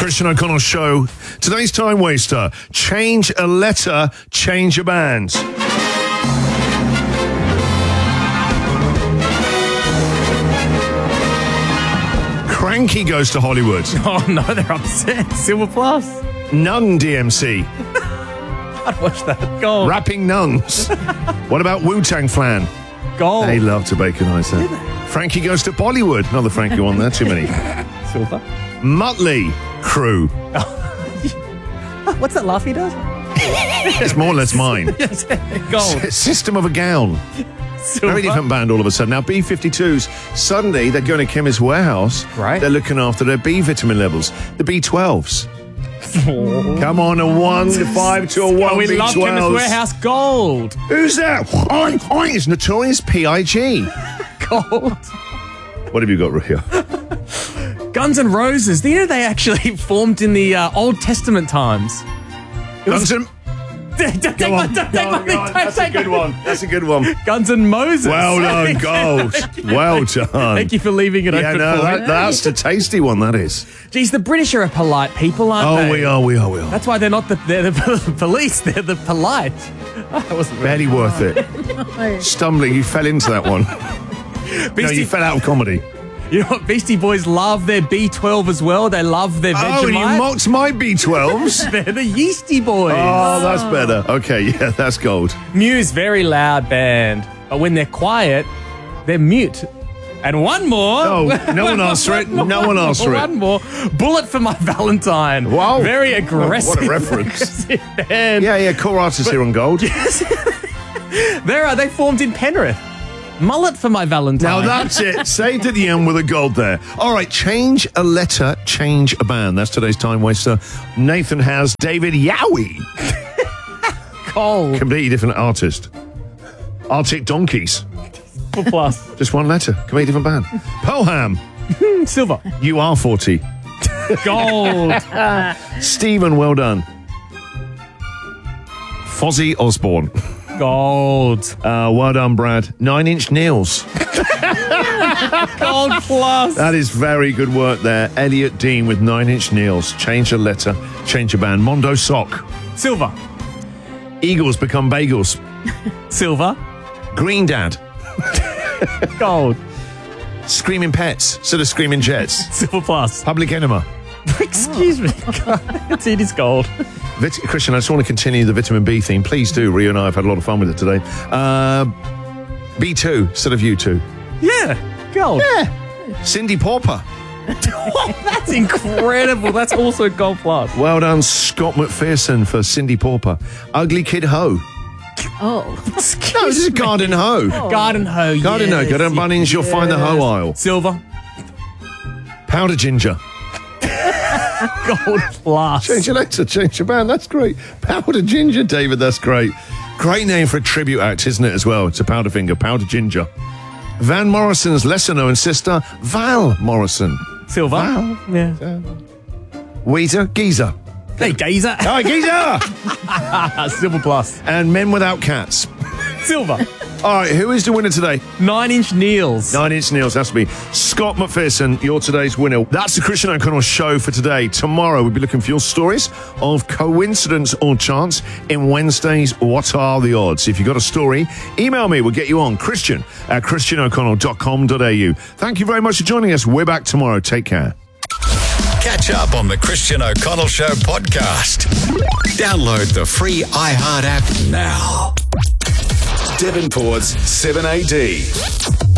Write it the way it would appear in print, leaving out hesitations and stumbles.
Christian O'Connell Show. Today's time waster. Change a letter, change a band. Cranky goes to Hollywood. Oh no, they're upset. Silver Plus. Nun DMC. I'd watch that. Gold. Rapping nuns. What about Wu-Tang Flan? Gold. They love to baconize that. Frankie goes to Bollywood. Not the Frankie one there, too many. Silver. Motley Crew. What's that laugh he does? It's more or less mine. Yes. Gold. System of a Gown. Silver. Very different band all of a sudden. Now, B-52s, suddenly they're going to Chemist Warehouse. Right. They're looking after their B vitamin levels. The B12s. Come on, a 1 to 5 to a 1 Oh, we B12s. love Chemist Warehouse. Gold. Who's that? Oink, oink. It's Notorious P.I.G. Gold. What have you got, Rio? Guns N' Roses. Do you know they actually formed in the Old Testament times? Guns N'... Don't take my thing. That's a good one. That's a good one. Guns N' Moses. Well done, Gold. Well done. Thank you for leaving it open for me. That's the tasty one, that is. Geez, the British are a polite people, aren't they? We are. That's why they're not they're the police. They're the polite. That wasn't Barely worth it. Stumbling, you fell into that one. No, you fell out of comedy. You know what? Beastie Boys love their B12 as well. They love their Vegemite. Oh, and you mocked my B12s? They're the Yeasty Boys. Oh, that's better. Okay, yeah, that's gold. Muse, very loud band. But when they're quiet, they're mute. And one more. Oh, no one asked for it. No one asked for it. One more. Bullet for My Valentine. Wow. Very aggressive. What a reference. Aggressive band. Yeah, core artists here on Gold. They formed in Penrith. Mullet for My Valentine. Now that's it. Saved at the end with a gold there. All right, change a letter, change a band. That's today's time waster. Nathan has David Yowie. Gold. Completely different artist. Arctic Donkeys. Plus. Just one letter. Completely different band. Pelham. Silver. UR40. Gold. Stephen, well done. Fozzy Osborne. Gold. Well done, Brad. 9 Inch Nails. Gold plus. That is very good work there. Elliot Dean with 9 Inch Nails. Change a letter, change a band. Mondo Sock. Silver. Eagles become bagels. Silver. Green Dad. Gold. Screaming Pets. Sort of Screaming Jets. Silver plus. Public Enema. Excuse me. It is gold. Christian, I just want to continue the vitamin B theme. Please do. Rio and I have had a lot of fun with it today. B2 instead of U2. Yeah. Gold. Yeah. Cindy Pauper. That's incredible. That's also gold plus. Well done, Scott McPherson for Cindy Pauper. Ugly Kid Ho. Oh. No, this is Garden Ho. Garden hoe. Garden Ho. Go down Bunnings, you'll find the Ho aisle. Silver. Powder Ginger. Gold plus. Change your letter, change your band. That's great. Powder Ginger, David. That's great. Great name for a tribute act, isn't it, as well? To Powderfinger, Powder Ginger. Van Morrison's lesser-known sister, Val Morrison. Silver. Val. Yeah. Weezer, Geezer. Hey, Gazer. Oh, Geezer! Silver plus. And Men Without Cats. Silver. All right, who is the winner today? 9 Inch Nails. 9 Inch Nails, has to be. Scott McPherson, you're today's winner. That's the Christian O'Connell Show for today. Tomorrow, we'll be looking for your stories of coincidence or chance in Wednesday's What Are the Odds? If you've got a story, email me. We'll get you on. Christian@christianoconnell.com.au. Thank you very much for joining us. We're back tomorrow. Take care. Catch up on the Christian O'Connell Show podcast. Download the free iHeart app now. Devonport's 7AD.